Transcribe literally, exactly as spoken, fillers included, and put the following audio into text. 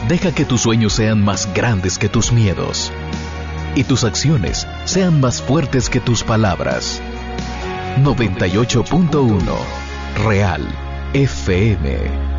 Deja que tus sueños sean más grandes que tus miedos y tus acciones sean más fuertes que tus palabras. noventa y ocho punto uno Real F M.